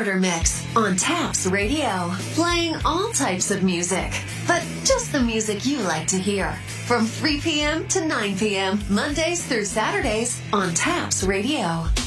Order Mix on Taps Radio, playing all types of music, but just the music you like to hear. From 3 p.m. to 9 p.m., Mondays through Saturdays on Taps Radio.